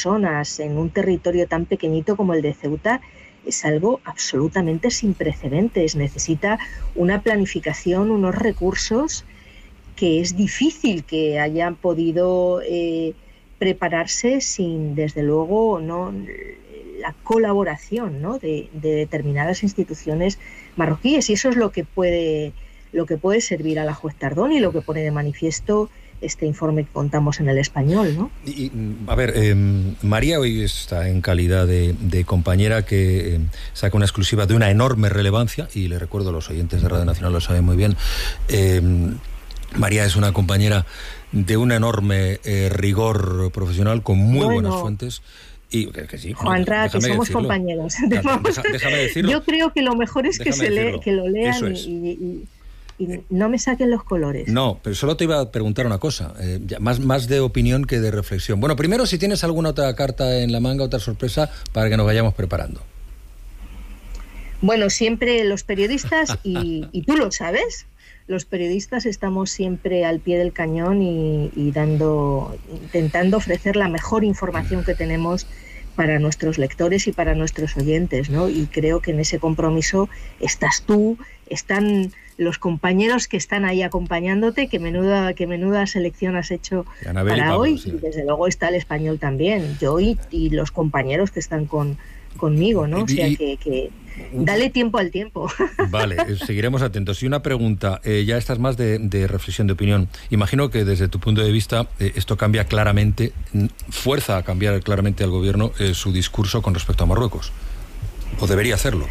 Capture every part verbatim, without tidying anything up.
personas en un territorio tan pequeñito como el de Ceuta es algo absolutamente sin precedentes. Necesita una planificación, unos recursos que es difícil que hayan podido eh, prepararse sin, desde luego, no la colaboración, ¿no?, de, de determinadas instituciones marroquíes. Y eso es lo que puede, lo que puede servir a la juez Tardón y lo que pone de manifiesto este informe que contamos en El Español, ¿no? Y, a ver, eh, María hoy está en calidad de, de compañera que eh, saca una exclusiva de una enorme relevancia, y le recuerdo, los oyentes de Radio Nacional lo saben muy bien. eh, María es una compañera de un enorme eh, rigor profesional, con muy bueno, buenas fuentes. Y que, que sí, Juanra, que somos decirlo. compañeros. Deja, déjame decirlo. Yo creo que lo mejor es que, se lee, que lo lean es. y, y, y no me saquen los colores. No, pero solo te iba a preguntar una cosa, eh, ya, más, más de opinión que de reflexión. Bueno, primero, si tienes alguna otra carta en la manga, otra sorpresa, para que nos vayamos preparando. Bueno, siempre los periodistas, y, y tú lo sabes, los periodistas estamos siempre al pie del cañón y, y dando, intentando ofrecer la mejor información que tenemos para nuestros lectores y para nuestros oyentes, ¿no? Y creo que en ese compromiso estás tú, están los compañeros que están ahí acompañándote, que menuda, que menuda selección has hecho Anabel para y Pablo, hoy, sí. Y desde luego está El Español también, yo y, y los compañeros que están con, conmigo, ¿no? O sea que, que dale tiempo al tiempo. Vale, seguiremos atentos. Y una pregunta, eh, ya estás más de, de reflexión, de opinión. Imagino que desde tu punto de vista eh, esto cambia claramente, fuerza a cambiar claramente al gobierno eh, su discurso con respecto a Marruecos. ¿O debería hacerlo?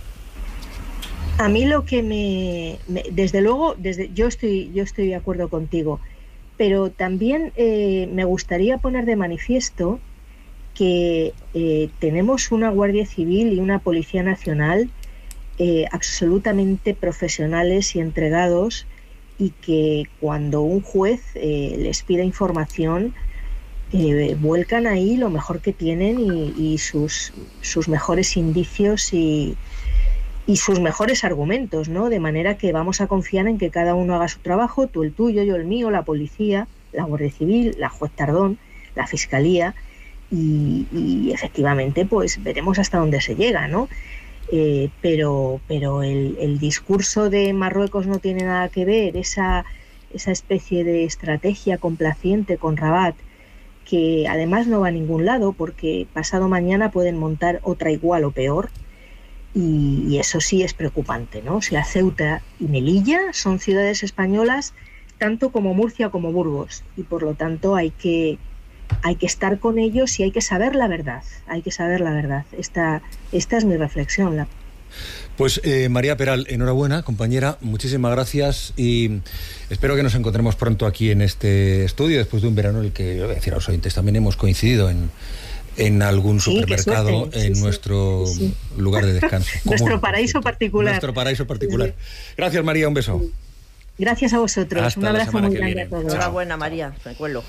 A mí lo que me, me desde luego, desde yo estoy yo estoy de acuerdo contigo, pero también eh, me gustaría poner de manifiesto que eh, tenemos una Guardia Civil y una Policía Nacional eh, absolutamente profesionales y entregados, y que cuando un juez eh, les pide información eh, vuelcan ahí lo mejor que tienen y, y sus, sus mejores indicios y, y sus mejores argumentos, ¿no? De manera que vamos a confiar en que cada uno haga su trabajo, tú el tuyo, yo el mío, la policía, la Guardia Civil, la juez Tardón, la Fiscalía. Y, y efectivamente pues veremos hasta dónde se llega, ¿no? Eh, pero pero el, el discurso de Marruecos no tiene nada que ver, esa, esa especie de estrategia complaciente con Rabat, que además no va a ningún lado, porque pasado mañana pueden montar otra igual o peor, y, y eso sí es preocupante, ¿no? O sea, Ceuta y Melilla son ciudades españolas tanto como Murcia como Burgos, y por lo tanto hay que hay que estar con ellos y hay que saber la verdad, hay que saber la verdad. Esta, esta es mi reflexión. La... Pues eh, María Peral, enhorabuena, compañera, muchísimas gracias, y espero que nos encontremos pronto aquí en este estudio, después de un verano en el que, yo voy a decir a los oyentes, también hemos coincidido en, en algún sí, supermercado, sí, en sí, nuestro sí, sí. lugar de descanso. Nuestro común, paraíso particular. Nuestro paraíso particular. Gracias, María, un beso. Sí. Gracias a vosotros. Hasta un abrazo muy grande viene. a todos. Enhorabuena, María, me cuelo.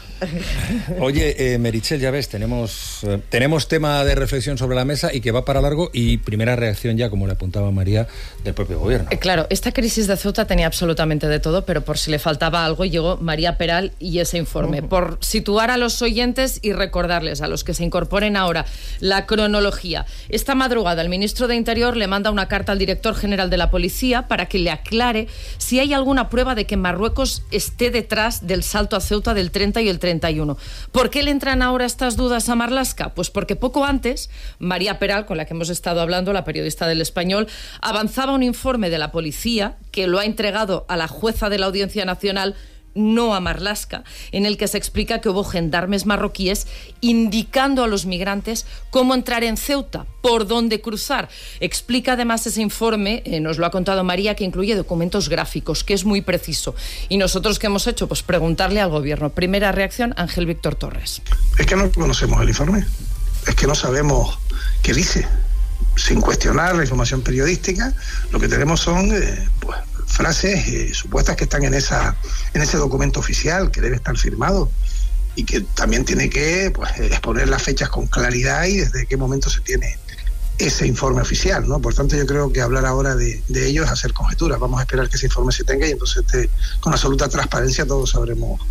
Oye, eh, Meritxell, ya ves, tenemos, eh, tenemos tema de reflexión sobre la mesa y que va para largo, y primera reacción ya, como le apuntaba María, del propio gobierno. Eh, claro, esta crisis de Ceuta tenía absolutamente de todo, pero por si le faltaba algo, llegó María Peral y ese informe. Uh-huh. Por situar a los oyentes y recordarles a los que se incorporen ahora la cronología. Esta madrugada el ministro de Interior le manda una carta al director general de la Policía para que le aclare si hay alguna prueba de que Marruecos esté detrás del salto a Ceuta del treinta y el treinta y uno. ¿Por qué le entran ahora estas dudas a Marlaska? Pues porque poco antes, María Peral, con la que hemos estado hablando, la periodista del Español, avanzaba un informe de la policía que lo ha entregado a la jueza de la Audiencia Nacional, no a Marlaska, en el que se explica que hubo gendarmes marroquíes indicando a los migrantes cómo entrar en Ceuta, por dónde cruzar. Explica además ese informe, eh, nos lo ha contado María, que incluye documentos gráficos, que es muy preciso. Y nosotros, ¿qué hemos hecho? Pues preguntarle al gobierno. Primera reacción, Ángel Víctor Torres. Es que no conocemos el informe, es que no sabemos qué dice. Sin cuestionar la información periodística, lo que tenemos son eh, pues, frases eh, supuestas que están en esa en ese documento oficial que debe estar firmado y que también tiene que pues, exponer las fechas con claridad y desde qué momento se tiene ese informe oficial, ¿no? Por tanto, yo creo que hablar ahora de, de ello es hacer conjeturas. Vamos a esperar que ese informe se tenga y entonces te, con absoluta transparencia todos sabremos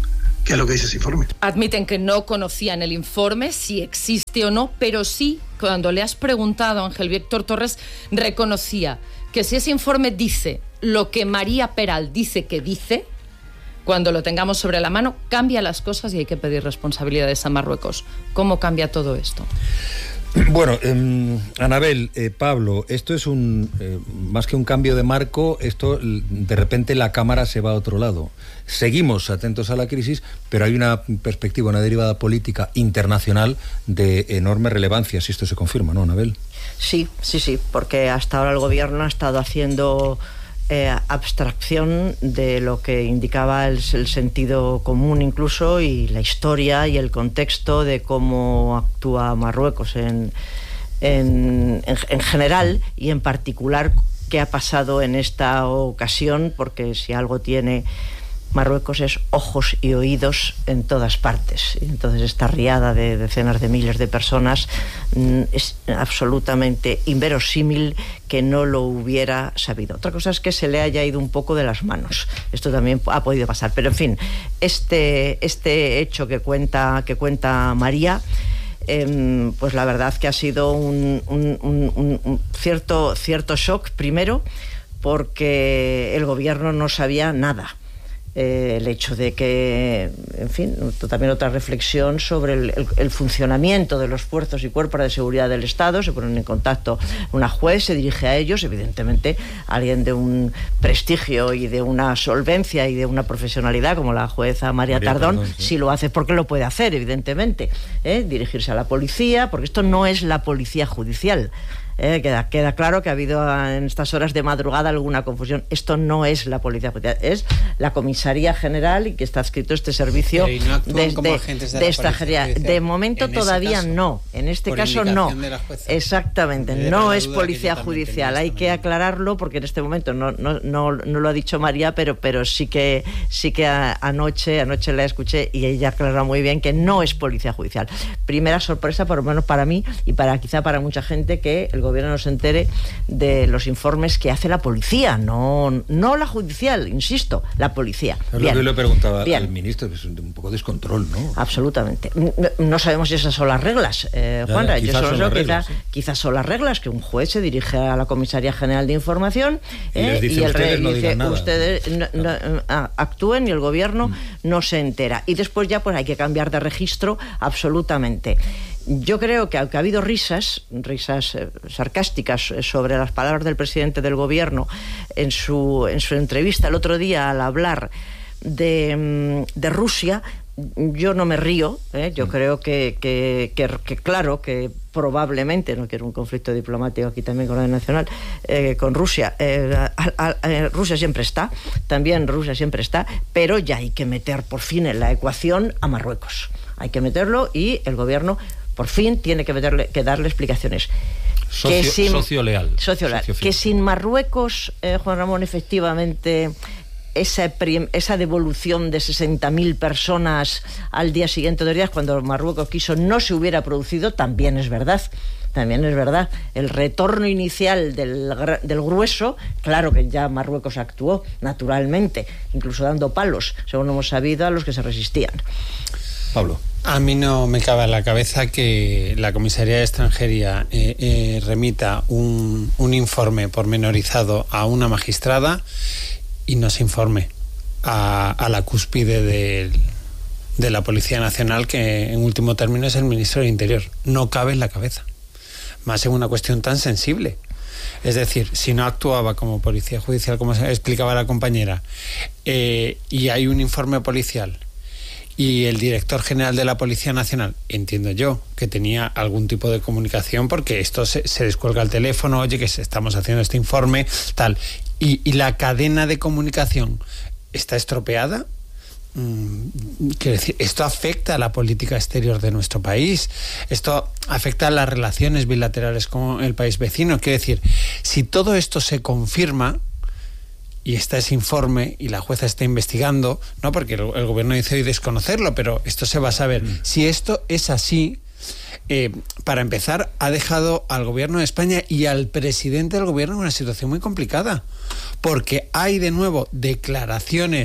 qué es lo que dice ese informe. Admiten que no conocían el informe, si existe o no, pero sí, cuando le has preguntado a Ángel Víctor Torres, reconocía que si ese informe dice lo que María Peral dice que dice, cuando lo tengamos sobre la mano, cambia las cosas y hay que pedir responsabilidades a Marruecos. ¿Cómo cambia todo esto? Bueno, eh, Anabel, eh, Pablo, esto es un eh, más que un cambio de marco, esto de repente la cámara se va a otro lado. Seguimos atentos a la crisis, pero hay una perspectiva, una derivada política internacional de enorme relevancia, si esto se confirma, ¿no, Anabel? Sí, sí, sí, porque hasta ahora el gobierno ha estado haciendo Eh, abstracción de lo que indicaba el, el sentido común incluso, y la historia y el contexto de cómo actúa Marruecos en, en, en, en general, y en particular qué ha pasado en esta ocasión, porque si algo tiene Marruecos es ojos y oídos en todas partes. Y entonces esta riada de decenas de miles de personas mm, es absolutamente inverosímil que no lo hubiera sabido. Otra cosa es que se le haya ido un poco de las manos. Esto también ha podido pasar. Pero en fin, este, este hecho que cuenta, que cuenta María, eh, pues la verdad que ha sido un, un, un, un cierto, cierto shock, primero, porque el gobierno no sabía nada. Eh, el hecho de que, en fin, también otra reflexión sobre el, el, el funcionamiento de los fuerzas y cuerpos de seguridad del Estado. Se ponen en contacto una juez, se dirige a ellos, evidentemente alguien de un prestigio y de una solvencia y de una profesionalidad como la jueza María, María Tardón, Tardón sí. Si lo hace, porque lo puede hacer, evidentemente, ¿eh? Dirigirse a la policía, porque esto no es la policía judicial. Eh, queda, queda claro que ha habido en estas horas de madrugada alguna confusión. Esto no es la Policía Judicial, es la Comisaría General, y que está adscrito este servicio no desde como agentes de, de la esta Policía Judicial. De momento todavía caso, no. En este por caso no. Exactamente, no es Policía Judicial. Hay que aclararlo, porque en este momento no, no, no, no lo ha dicho María, pero, pero sí que sí que a, anoche, anoche la escuché y ella aclara muy bien que no es Policía Judicial. Primera sorpresa, por lo menos para mí y para quizá para mucha gente, que el gobierno no se entere de los informes que hace la policía, no, no la judicial, insisto, la policía. Es lo que le preguntaba Bien. al ministro, que es un poco descontrol, ¿no? Absolutamente. No sabemos si esas son las reglas, eh, Juanra. Yo solo sé, quizás sí. quizás son las reglas, que un juez se dirige a la Comisaría General de Información y, eh, dice, y el rey no dice, nada. ustedes no, no, no, actúen, y el gobierno mm. no se entera. Y después ya pues hay que cambiar de registro absolutamente. Yo creo que aunque ha habido risas, risas eh, sarcásticas sobre las palabras del presidente del gobierno en su, en su entrevista el otro día al hablar de, de Rusia, yo no me río, ¿eh? Yo creo que, que, que, que claro, que probablemente, no quiero un conflicto diplomático aquí también con la nacional, eh, con Rusia, eh, a, a, a, Rusia siempre está, también Rusia siempre está, pero ya hay que meter por fin en la ecuación a Marruecos. Hay que meterlo, y el gobierno por fin tiene que, meterle, que darle explicaciones. Socio, que sin, socio leal. Socio leal. Que sin Marruecos, eh, Juan Ramón, efectivamente, esa, esa devolución de sesenta mil personas al día siguiente de días, cuando Marruecos quiso, no se hubiera producido, también es verdad. También es verdad. El retorno inicial del, del grueso, claro que ya Marruecos actuó, naturalmente, incluso dando palos, según hemos sabido, a los que se resistían. Pablo. A mí no me cabe en la cabeza que la Comisaría de Extranjería eh, eh, remita un, un informe pormenorizado a una magistrada y no se informe a, a la cúspide de, de la Policía Nacional, que en último término es el Ministro del Interior. No cabe en la cabeza, más en una cuestión tan sensible. Es decir, si no actuaba como Policía Judicial, como explicaba la compañera, eh, y hay un informe policial, y el director general de la Policía Nacional, entiendo yo, que tenía algún tipo de comunicación, porque esto se, se descuelga el teléfono, oye, que estamos haciendo este informe, tal, y, y la cadena de comunicación está estropeada. Mm, quiero decir, esto afecta a la política exterior de nuestro país, esto afecta a las relaciones bilaterales con el país vecino. Quiero decir, si todo esto se confirma, y está ese informe y la jueza está investigando, no porque el, el gobierno dice hoy desconocerlo, pero esto se va a saber. Mm. Si esto es así, eh, para empezar, ha dejado al gobierno de España y al presidente del gobierno en una situación muy complicada, porque hay de nuevo declaraciones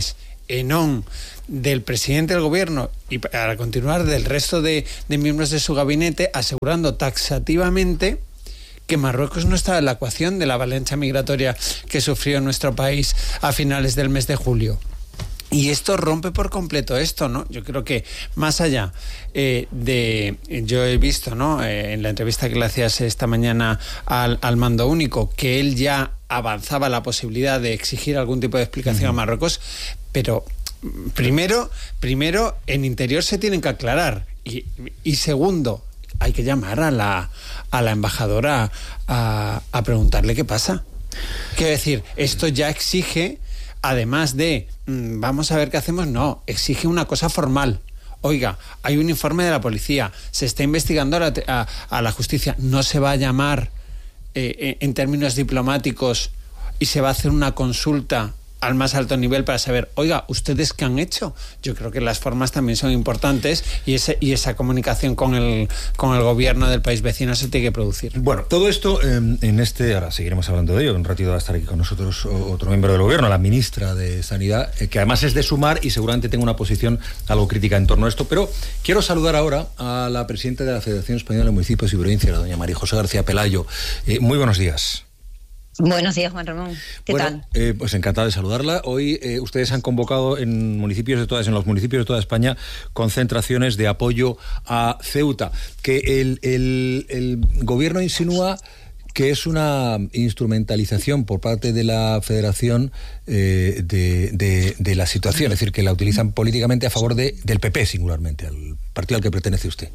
en on del presidente del gobierno y para continuar del resto de, de miembros de su gabinete, asegurando taxativamente que Marruecos no está en la ecuación de la avalancha migratoria que sufrió nuestro país a finales del mes de julio. Y esto rompe por completo esto, ¿no? Yo creo que más allá eh, de... Yo he visto, ¿no?, eh, en la entrevista que le hacías esta mañana al, al mando único, que él ya avanzaba la posibilidad de exigir algún tipo de explicación uh-huh. a Marruecos, pero primero, primero en interior se tienen que aclarar y, y segundo, hay que llamar a la, a la embajadora a, a preguntarle qué pasa. Quiero decir, esto ya exige... Además de, mmm, vamos a ver qué hacemos, no, exige una cosa formal. Oiga, hay un informe de la policía, se está investigando a la, a, a la justicia, no se va a llamar eh, en términos diplomáticos y se va a hacer una consulta al más alto nivel para saber, oiga, ¿ustedes qué han hecho? Yo creo que las formas también son importantes y, ese, y esa comunicación con el, con el gobierno del país vecino se tiene que producir. Bueno, todo esto eh, en este, ahora seguiremos hablando de ello, un ratito va a estar aquí con nosotros otro miembro del gobierno, la ministra de Sanidad, eh, que además es de Sumar y seguramente tenga una posición algo crítica en torno a esto, pero quiero saludar ahora a la presidenta de la Federación Española de Municipios y Provincias, la doña María José García Pelayo. Eh, muy buenos días. Buenos días, Juan Ramón. ¿Qué bueno, tal? Eh, pues encantado de saludarla. Hoy eh, ustedes han convocado en municipios de todas, en los municipios de toda España, concentraciones de apoyo a Ceuta, que el, el, el gobierno insinúa que es una instrumentalización por parte de la Federación eh, de, de, de la situación, es decir, que la utilizan políticamente a favor de, del P P singularmente, al partido al que pertenece usted.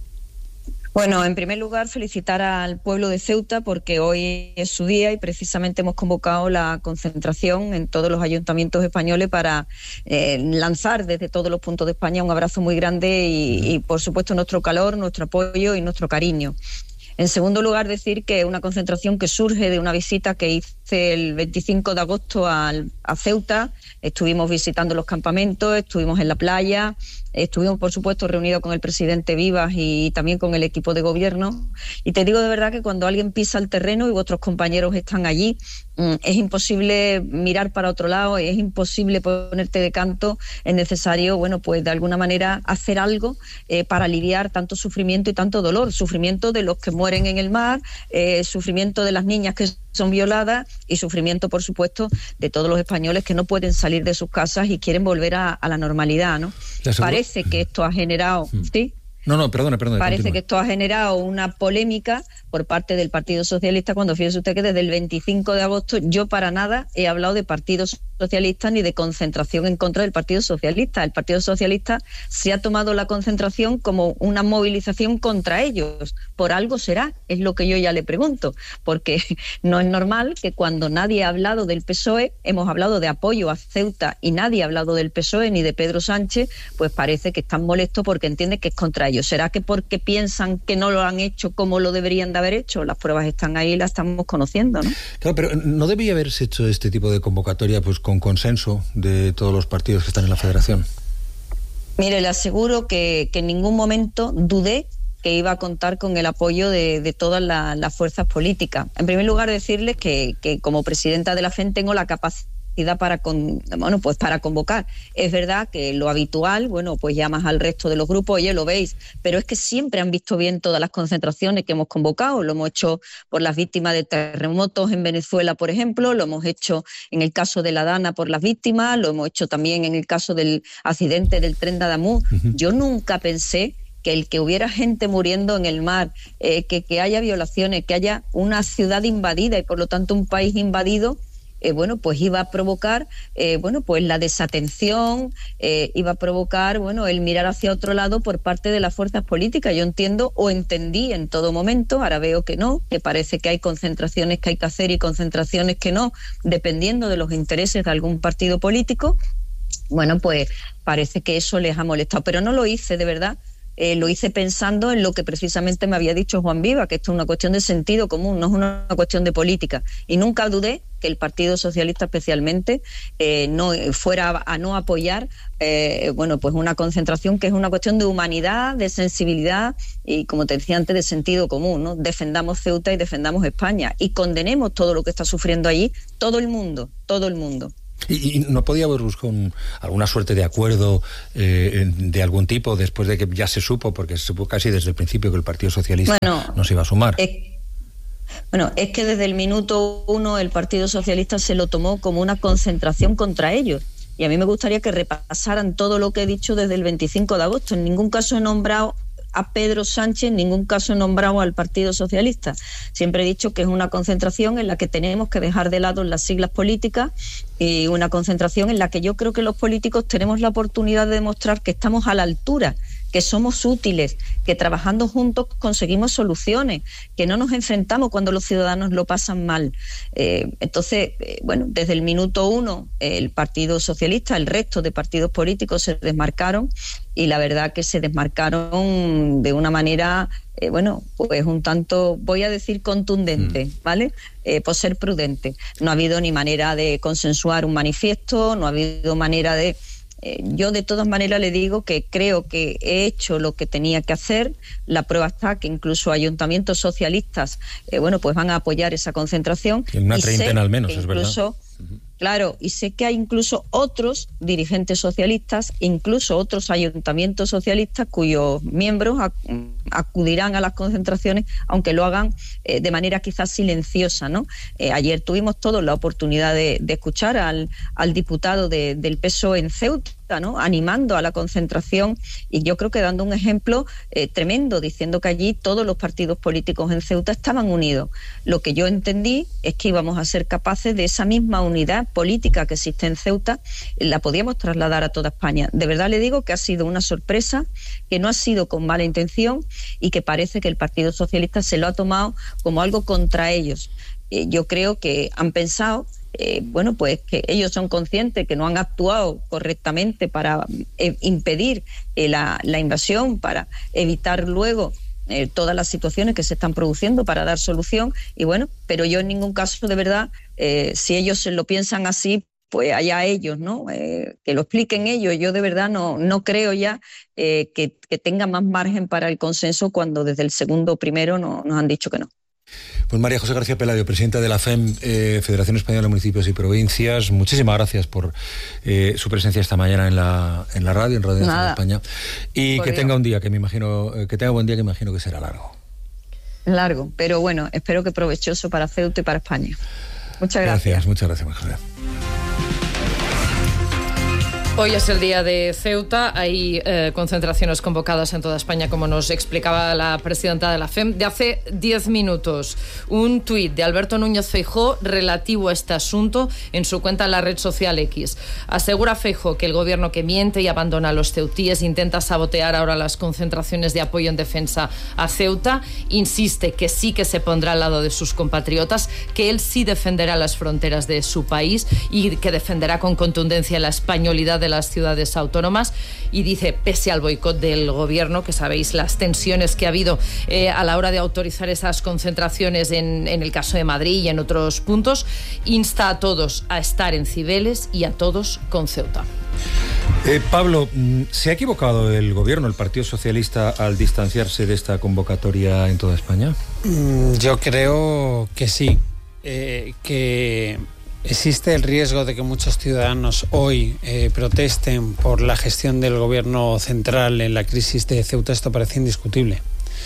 Bueno, en primer lugar, felicitar al pueblo de Ceuta porque hoy es su día y precisamente hemos convocado la concentración en todos los ayuntamientos españoles para eh, lanzar desde todos los puntos de España un abrazo muy grande y, y, por supuesto, nuestro calor, nuestro apoyo y nuestro cariño. En segundo lugar, decir que una concentración que surge de una visita que hice el veinticinco de agosto a, a Ceuta. Estuvimos visitando los campamentos, estuvimos en la playa, estuvimos, por supuesto, reunidos con el presidente Vivas y también con el equipo de gobierno. Y te digo de verdad que cuando alguien pisa el terreno y vuestros compañeros están allí, es imposible mirar para otro lado, es imposible ponerte de canto. Es necesario, bueno, pues de alguna manera hacer algo eh, para aliviar tanto sufrimiento y tanto dolor. Sufrimiento de los que mueren en el mar, eh, sufrimiento de las niñas que son violadas y sufrimiento, por supuesto, de todos los españoles que no pueden salir de sus casas y quieren volver a, a la normalidad, ¿no? Parece que esto ha generado... Mm. ¿sí? No, no, perdone, perdone. Parece continúe. que esto ha generado una polémica por parte del Partido Socialista, cuando fíjese usted que desde el veinticinco de agosto yo para nada he hablado de Partido Socialista ni de concentración en contra del Partido Socialista. El Partido Socialista se ha tomado la concentración como una movilización contra ellos. Por algo será, es lo que yo ya le pregunto, porque no es normal que cuando nadie ha hablado del P S O E, hemos hablado de apoyo a Ceuta y nadie ha hablado del P S O E ni de Pedro Sánchez, pues parece que están molestos porque entienden que es contra ellos. ¿Será que porque piensan que no lo han hecho como lo deberían de haber hecho? Las pruebas están ahí y las estamos conociendo, ¿no? Claro, pero ¿no debía haberse hecho este tipo de convocatoria pues con consenso de todos los partidos que están en la Federación? Mire, le aseguro que, que en ningún momento dudé que iba a contar con el apoyo de, de todas la, las fuerzas políticas. En primer lugar, decirles que, que como presidenta de la F E N tengo la capacidad para con, bueno, pues para convocar. Es verdad que lo habitual, bueno, pues llamas al resto de los grupos, oye, lo veis, pero es que siempre han visto bien todas las concentraciones que hemos convocado. Lo hemos hecho por las víctimas de terremotos en Venezuela, por ejemplo, lo hemos hecho en el caso de la Dana por las víctimas, lo hemos hecho también en el caso del accidente del tren de Adamuz. Uh-huh. Yo nunca pensé que el que hubiera gente muriendo en el mar, eh, que, que haya violaciones, que haya una ciudad invadida y por lo tanto un país invadido, Eh, bueno, pues iba a provocar, eh, bueno, pues la desatención, eh, iba a provocar, bueno, el mirar hacia otro lado por parte de las fuerzas políticas. Yo entiendo o entendí en todo momento, ahora veo que no, que parece que hay concentraciones que hay que hacer y concentraciones que no, dependiendo de los intereses de algún partido político. Bueno, pues parece que eso les ha molestado, pero no lo hice de verdad. Eh, lo hice pensando en lo que precisamente me había dicho Juan Viva, que esto es una cuestión de sentido común, no es una cuestión de política. Y nunca dudé que el Partido Socialista especialmente eh, no fuera a, a no apoyar eh, bueno, pues una concentración que es una cuestión de humanidad, de sensibilidad y, como te decía antes, de sentido común, ¿no? Defendamos Ceuta y defendamos España y condenemos todo lo que está sufriendo allí todo el mundo, todo el mundo. ¿Y, y no podía haber buscado un, alguna suerte de acuerdo eh, de algún tipo después de que ya se supo, porque se supo casi desde el principio que el Partido Socialista bueno, no se iba a sumar? Es, bueno, es que desde el minuto uno el Partido Socialista se lo tomó como una concentración contra ellos. Y a mí me gustaría que repasaran todo lo que he dicho desde el veinticinco de agosto. En ningún caso he nombrado a Pedro Sánchez, en ningún caso he nombrado al Partido Socialista. Siempre he dicho que es una concentración en la que tenemos que dejar de lado las siglas políticas y una concentración en la que yo creo que los políticos tenemos la oportunidad de demostrar que estamos a la altura, que somos útiles, que trabajando juntos conseguimos soluciones, que no nos enfrentamos cuando los ciudadanos lo pasan mal. Eh, entonces, eh, bueno, desde el minuto uno el Partido Socialista, el resto de partidos políticos se desmarcaron y la verdad que se desmarcaron de una manera, eh, bueno, pues un tanto, voy a decir contundente, ¿vale? Eh, por ser prudente. No ha habido ni manera de consensuar un manifiesto, no ha habido manera de... Eh, yo de todas maneras le digo que creo que he hecho lo que tenía que hacer. La prueba está que incluso ayuntamientos socialistas eh, bueno, pues van a apoyar esa concentración. En una treintena al menos, es incluso, verdad. Claro, y sé que hay incluso otros dirigentes socialistas, incluso otros ayuntamientos socialistas cuyos miembros ac- acudirán a las concentraciones, aunque lo hagan eh, de manera quizás silenciosa, ¿no? Eh, ayer tuvimos todos la oportunidad de, de escuchar al, al diputado de, del P S O E en Ceuta, ¿no? Animando a la concentración y yo creo que dando un ejemplo eh, tremendo, diciendo que allí todos los partidos políticos en Ceuta estaban unidos. Lo que yo entendí es que íbamos a ser capaces de esa misma unidad política que existe en Ceuta, la podíamos trasladar a toda España. De verdad le digo que ha sido una sorpresa, que no ha sido con mala intención y que parece que el Partido Socialista se lo ha tomado como algo contra ellos. Eh, yo creo que han pensado Eh, bueno, pues que ellos son conscientes que no han actuado correctamente para eh, impedir eh, la, la invasión, para evitar luego eh, todas las situaciones que se están produciendo, para dar solución, y bueno, pero yo en ningún caso, de verdad, eh, si ellos se lo piensan así, pues allá ellos, ¿no? Eh, que lo expliquen ellos. Yo de verdad no, no creo ya eh, que, que tenga más margen para el consenso cuando desde el segundo primero no, nos han dicho que no. Pues María José García Pelayo, presidenta de la F E M, eh, Federación Española de Municipios y Provincias, muchísimas gracias por eh, su presencia esta mañana en la, en la radio, en Radio Nacional de España, y por que Dios. tenga un día que me imagino, que tenga buen día que me imagino que será largo. Largo, pero bueno, espero que provechoso para Ceuta y para España. Muchas gracias. Gracias, muchas gracias, María José. Hoy es el día de Ceuta, hay eh, concentraciones convocadas en toda España, como nos explicaba la presidenta de la F E M. De hace diez minutos, un tuit de Alberto Núñez Feijóo relativo a este asunto en su cuenta en la red social X. Asegura Feijóo que el gobierno que miente y abandona a los ceutíes intenta sabotear ahora las concentraciones de apoyo en defensa a Ceuta. Insiste que sí que se pondrá al lado de sus compatriotas, que él sí defenderá las fronteras de su país y que defenderá con contundencia la españolidad de las ciudades autónomas, y dice, pese al boicot del gobierno, que sabéis las tensiones que ha habido eh, a la hora de autorizar esas concentraciones en, en el caso de Madrid y en otros puntos, insta a todos a estar en Cibeles y a todos con Ceuta. Eh, Pablo, ¿se ha equivocado el gobierno, el Partido Socialista, al distanciarse de esta convocatoria en toda España? Yo creo que sí, eh, que existe el riesgo de que muchos ciudadanos hoy eh, protesten por la gestión del gobierno central en la crisis de Ceuta. Esto parece indiscutible.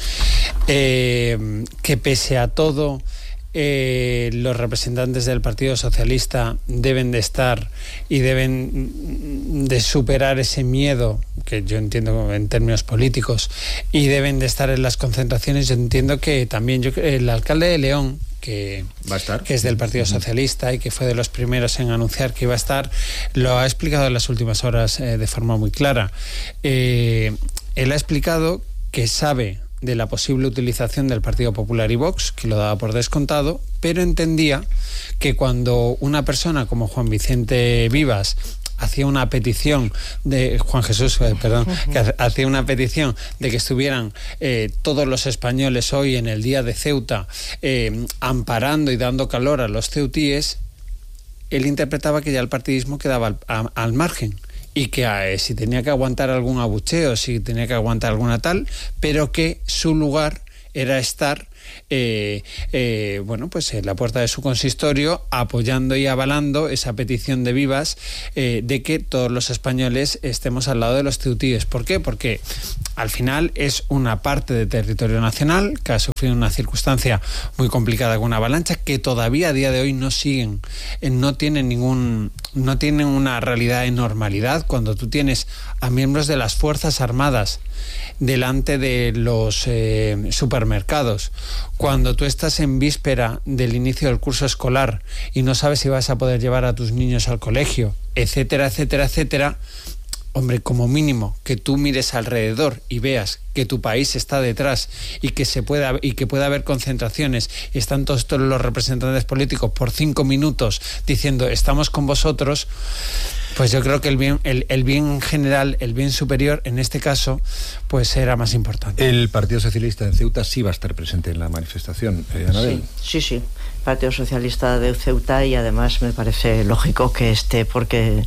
Eh, que pese a todo, eh, los representantes del Partido Socialista deben de estar y deben de superar ese miedo, que yo entiendo en términos políticos, y deben de estar en las concentraciones. Yo entiendo que también yo, el alcalde de León, que, ¿Va a estar? que es del Partido Socialista y que fue de los primeros en anunciar que iba a estar, lo ha explicado en las últimas horas eh, de forma muy clara. Eh, él ha explicado que sabe de la posible utilización del Partido Popular y Vox, que lo daba por descontado, pero entendía que cuando una persona como Juan Vicente Vivas hacía una petición de Juan Jesús, eh, perdón, que hacía una petición de que estuvieran eh, todos los españoles hoy en el día de Ceuta eh, amparando y dando calor a los ceutíes, él interpretaba que ya el partidismo quedaba al, a, al margen y que eh, si tenía que aguantar algún abucheo, si tenía que aguantar alguna tal, pero que su lugar era estar eh, eh, bueno, pues en la puerta de su consistorio apoyando y avalando esa petición de Vivas eh, de que todos los españoles estemos al lado de los ceutíes. ¿Por qué? Porque al final es una parte de territorio nacional que ha sufrido una circunstancia muy complicada con una avalancha, que todavía a día de hoy no siguen, eh, no tienen ningún, no tienen una realidad de normalidad. Cuando tú tienes a miembros de las Fuerzas Armadas delante de los eh, supermercados, cuando tú estás en víspera del inicio del curso escolar y no sabes si vas a poder llevar a tus niños al colegio, etcétera, etcétera, etcétera, hombre, como mínimo que tú mires alrededor y veas que tu país está detrás y que se pueda y que pueda haber concentraciones y están todos, todos los representantes políticos por cinco minutos diciendo estamos con vosotros, pues yo creo que el bien, el, el bien general, el bien superior en este caso, pues era más importante. El Partido Socialista en Ceuta sí va a estar presente en la manifestación, eh, Anabel. Sí, sí, sí. Partido Socialista de Ceuta, y además me parece lógico que esté porque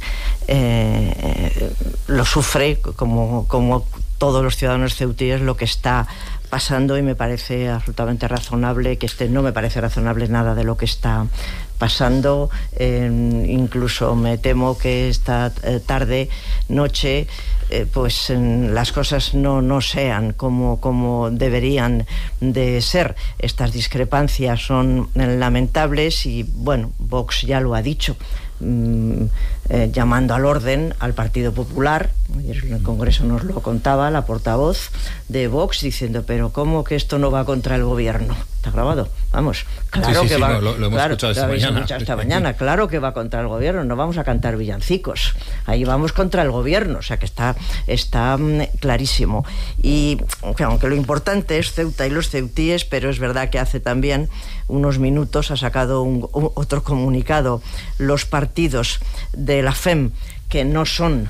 eh, lo sufre como, como todos los ciudadanos ceutíes lo que está pasando, y me parece absolutamente razonable que esté. No me parece razonable nada de lo que está pasando, eh, incluso me temo que esta eh, tarde, noche, eh, pues eh, las cosas no, no sean como, como deberían de ser. Estas discrepancias son eh, lamentables y, bueno, Vox ya lo ha dicho, mm, eh, llamando al orden al Partido Popular. Ayer en el Congreso nos lo contaba la portavoz de Vox, diciendo, pero ¿cómo que esto no va contra el gobierno? Está grabado, vamos, claro sí, sí, que sí, va, no, lo, lo hemos claro, escuchado esta lo mañana. escuchado esta mañana, claro que va contra el gobierno, no vamos a cantar villancicos, ahí vamos contra el gobierno, o sea que está, está mm, clarísimo. Y aunque lo importante es Ceuta y los ceutíes, pero es verdad que hace también unos minutos ha sacado un, un, otro comunicado los partidos de la F E M que no son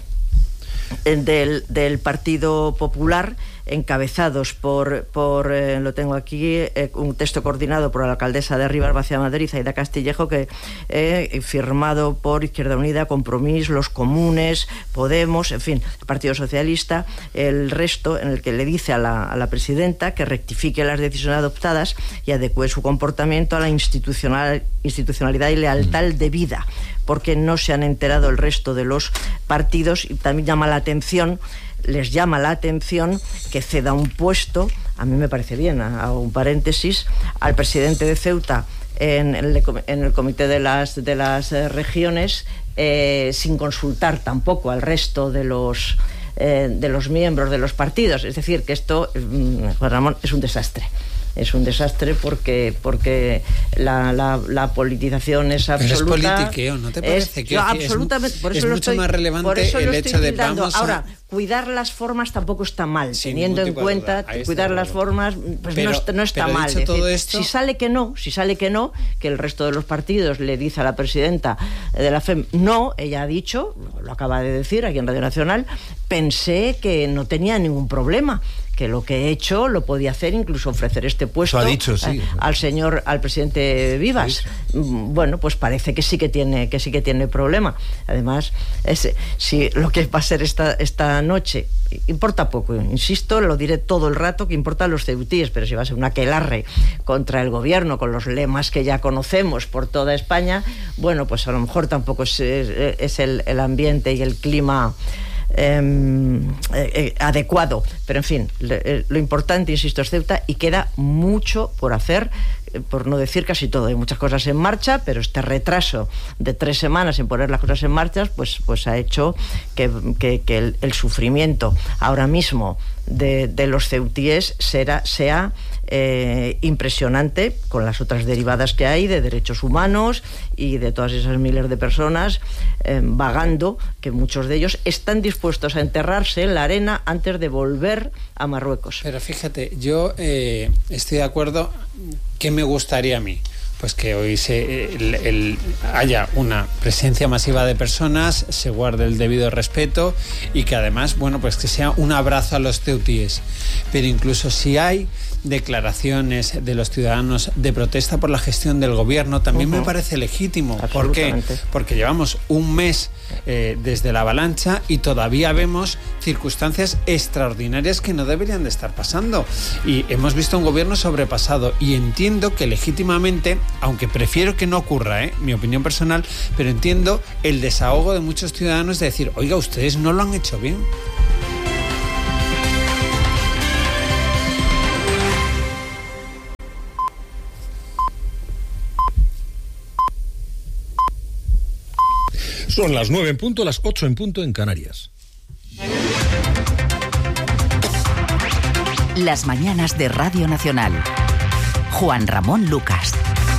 del, del Partido Popular, encabezados por, por eh, lo tengo aquí, eh, un texto coordinado por la alcaldesa de Rivas Vacia Madrid, Aida Castillejo, que eh, firmado por Izquierda Unida, Compromís, Los Comunes, Podemos, en fin, el Partido Socialista, el resto, en el que le dice a la, a la presidenta que rectifique las decisiones adoptadas y adecue su comportamiento a la institucional, institucionalidad y lealtad debida, porque no se han enterado el resto de los partidos. Y también llama la atención les llama la atención que ceda un puesto, a mí me parece bien, hago un paréntesis, al presidente de Ceuta en el, en el comité de las, de las regiones, eh, sin consultar tampoco al resto de los, eh, de los miembros de los partidos. Es decir, que esto, Juan Ramón, es un desastre. Es un desastre porque porque la, la, la politización es absoluta. Pero es politiqueo, ¿no te parece? Es, que yo, es, absolutamente, por es eso lo mucho estoy, más relevante por eso el lo hecho de tildando. vamos a... Ahora, cuidar las formas tampoco está mal, Sin teniendo en cuenta cuidar las formas, pues pero, no, no está pero mal. Dicho es todo decir, esto... Si sale que no, si sale que no, que el resto de los partidos le dice a la presidenta de la F E M no, ella ha dicho, lo acaba de decir aquí en Radio Nacional, pensé que no tenía ningún problema, que lo que he hecho lo podía hacer, incluso ofrecer este puesto ha dicho, sí. al señor, al presidente Vivas. Sí. Bueno, pues parece que sí que tiene, que sí que tiene problema. Además, es, si lo que va a ser esta, esta noche importa poco, insisto, lo diré todo el rato, que importan los ceutíes, pero si va a ser una aquelarre contra el gobierno con los lemas que ya conocemos por toda España, bueno, pues a lo mejor tampoco es, es, es el, el ambiente y el clima Eh, eh, adecuado, pero en fin, le, lo importante, insisto, es Ceuta, y queda mucho por hacer, eh, por no decir casi todo. Hay muchas cosas en marcha, pero este retraso de tres semanas en poner las cosas en marcha, pues, pues ha hecho que, que, que el, el sufrimiento ahora mismo de, de los ceutíes será, sea eh, impresionante, con las otras derivadas que hay de derechos humanos y de todas esas miles de personas eh, vagando, que muchos de ellos están dispuestos a enterrarse en la arena antes de volver a Marruecos. Pero fíjate, yo eh, estoy de acuerdo. ¿Qué me gustaría a mí? Pues que hoy se, el, el, haya una presencia masiva de personas, se guarde el debido respeto y que además, bueno, pues que sea un abrazo a los ceutíes. Pero incluso si hay declaraciones de los ciudadanos de protesta por la gestión del gobierno también uh-huh. me parece legítimo. ¿Por qué? Porque llevamos un mes eh, desde la avalancha y todavía vemos circunstancias extraordinarias que no deberían de estar pasando. Y hemos visto un gobierno sobrepasado y entiendo que legítimamente, aunque prefiero que no ocurra, ¿eh? mi opinión personal, pero entiendo el desahogo de muchos ciudadanos de decir, oiga, ustedes no lo han hecho bien. Son las nueve en punto, las ocho en punto en Canarias. Las mañanas de Radio Nacional. Juan Ramón Lucas.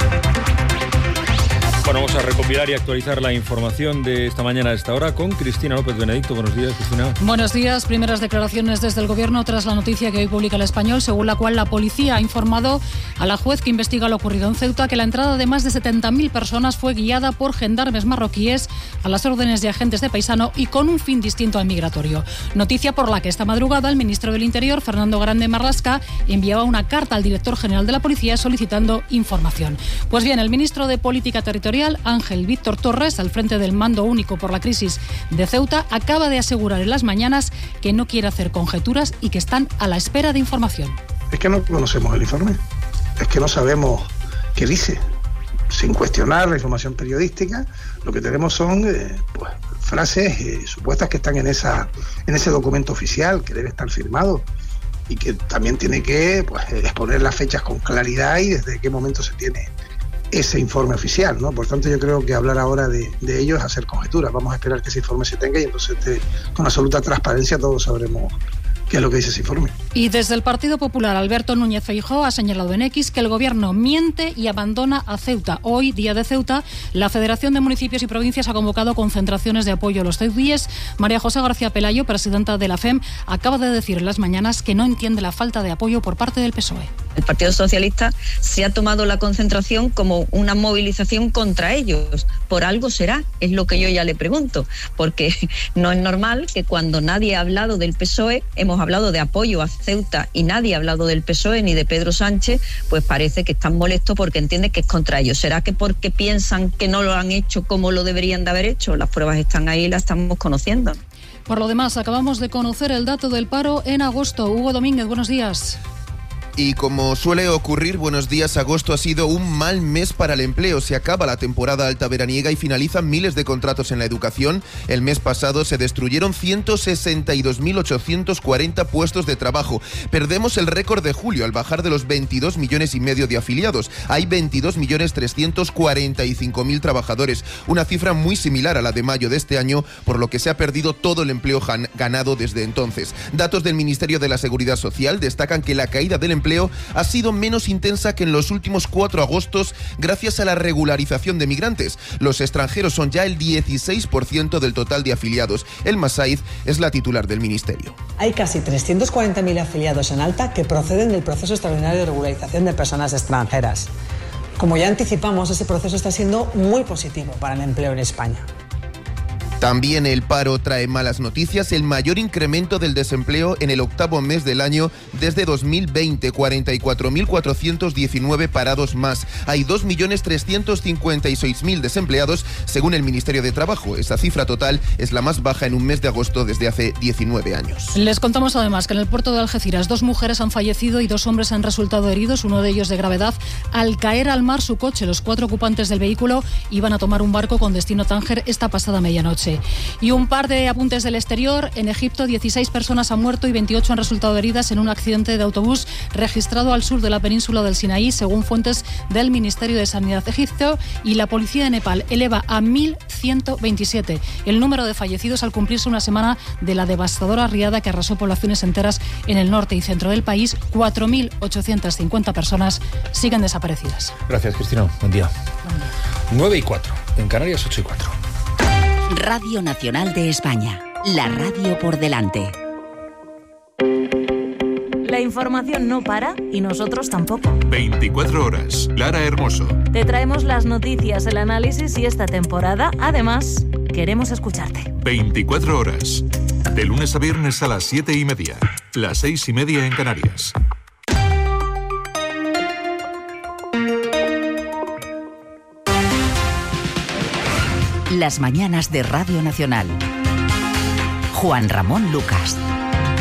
Bueno, vamos a recopilar y actualizar la información de esta mañana a esta hora con Cristina López Benedicto. Buenos días, Cristina. Buenos días. Primeras declaraciones desde el Gobierno tras la noticia que hoy publica El Español, según la cual la policía ha informado a la juez que investiga lo ocurrido en Ceuta que la entrada de más de setenta mil personas fue guiada por gendarmes marroquíes a las órdenes de agentes de paisano y con un fin distinto al migratorio. Noticia por la que esta madrugada el ministro del Interior, Fernando Grande Marlasca, enviaba una carta al director general de la policía solicitando información. Pues bien, el ministro de Política Territorial, Ángel Víctor Torres, al frente del mando único por la crisis de Ceuta, acaba de asegurar en las mañanas que no quiere hacer conjeturas y que están a la espera de información. Es que no conocemos el informe, es que no sabemos qué dice. Sin cuestionar la información periodística, lo que tenemos son eh, pues, frases eh, supuestas que están en, esa, en ese documento oficial que debe estar firmado y que también tiene que pues, exponer las fechas con claridad y desde qué momento se tiene ese informe oficial, ¿no? Por tanto, yo creo que hablar ahora de, de ello es hacer conjeturas. Vamos a esperar que ese informe se tenga y entonces de, con absoluta transparencia todos sabremos qué es lo que dice ese informe. Y desde el Partido Popular, Alberto Núñez Feijóo ha señalado en X que el Gobierno miente y abandona a Ceuta. Hoy, día de Ceuta, la Federación de Municipios y Provincias ha convocado concentraciones de apoyo a los ceutíes. María José García Pelayo, presidenta de la F E M, acaba de decir en las mañanas que no entiende la falta de apoyo por parte del P S O E. El Partido Socialista se ha tomado la concentración como una movilización contra ellos. Por algo será, es lo que yo ya le pregunto, porque no es normal que cuando nadie ha hablado del P S O E, hemos hablado de apoyo a Ceuta y nadie ha hablado del P S O E ni de Pedro Sánchez, pues parece que están molestos porque entienden que es contra ellos. ¿Será que porque piensan que no lo han hecho como lo deberían de haber hecho? Las pruebas están ahí y las estamos conociendo. Por lo demás, acabamos de conocer el dato del paro en agosto. Hugo Domínguez, buenos días. Y como suele ocurrir, buenos días, agosto ha sido un mal mes para el empleo. Se acaba la temporada alta veraniega y finalizan miles de contratos en la educación. El mes pasado se destruyeron ciento sesenta y dos mil ochocientos cuarenta puestos de trabajo. Perdemos el récord de julio al bajar de los veintidós millones y medio de afiliados. Hay veintidós millones trescientos cuarenta y cinco mil trabajadores, una cifra muy similar a la de mayo de este año, por lo que se ha perdido todo el empleo ganado desde entonces. Datos del Ministerio de la Seguridad Social destacan que la caída del empleo ha sido menos intensa que en los últimos cuatro agostos gracias a la regularización de migrantes. Los extranjeros son ya el dieciséis por ciento del total de afiliados. Elma Saiz es la titular del Ministerio. Hay casi trescientos cuarenta mil afiliados en alta que proceden del proceso extraordinario de regularización de personas extranjeras. Como ya anticipamos, ese proceso está siendo muy positivo para el empleo en España. También el paro trae malas noticias, el mayor incremento del desempleo en el octavo mes del año desde dos mil veinte, cuarenta y cuatro mil cuatrocientos diecinueve parados más. Hay dos millones trescientos cincuenta y seis mil desempleados según el Ministerio de Trabajo. Esa cifra total es la más baja en un mes de agosto desde hace diecinueve años. Les contamos además que en el puerto de Algeciras dos mujeres han fallecido y dos hombres han resultado heridos, uno de ellos de gravedad, al caer al mar su coche. Los cuatro ocupantes del vehículo iban a tomar un barco con destino Tánger esta pasada medianoche. Y un par de apuntes del exterior. En Egipto, dieciséis personas han muerto y veintiocho han resultado heridas en un accidente de autobús registrado al sur de la península del Sinaí, según fuentes del Ministerio de Sanidad egipcio. Y la policía de Nepal eleva a mil ciento veintisiete el número de fallecidos al cumplirse una semana de la devastadora riada que arrasó poblaciones enteras en el norte y centro del país. cuatro mil ochocientas cincuenta personas siguen desaparecidas. Gracias, Cristina. Buen día. Buen día. nueve y cuatro. En Canarias, ocho y cuatro. Radio Nacional de España. La radio por delante. La información no para y nosotros tampoco. veinticuatro horas. Lara Hermoso. Te traemos las noticias, el análisis y esta temporada, además, queremos escucharte. veinticuatro horas. De lunes a viernes a las siete y media. Las seis y media en Canarias. Las mañanas de Radio Nacional. Juan Ramón Lucas.